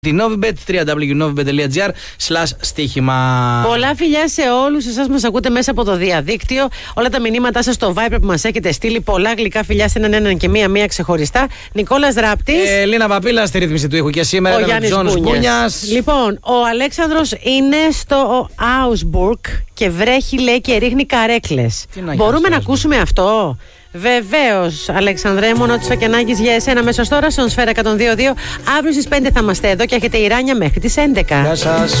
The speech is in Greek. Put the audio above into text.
Τη Novibet, www.novibet.gr/στοίχημα. Πολλά φιλιά σε όλους εσάς που μας ακούτε μέσα από το διαδίκτυο. Όλα τα μηνύματά σας στο Viber που μας έχετε στείλει. Πολλά γλυκά φιλιά σε έναν και μία ξεχωριστά. Νικόλας Ράπτης. Λίνα Παπίλα στη ρύθμιση του ήχου και σήμερα. Ο Γιάννης Μπούνιας. Λοιπόν, ο Αλέξανδρος είναι στο Augsburg και βρέχει, λέει, και ρίχνει καρέκλες. Μπορούμε να ακούσουμε αυτό? Βεβαίως, Αλεξανδρέ, μόνο της Φακιανάκης για εσένα μέσω τώρα στον Σφαίρα 102.2. Αύριο στις 5 θα είμαστε εδώ και έχετε η Ράνια μέχρι τις 11. Γεια σας.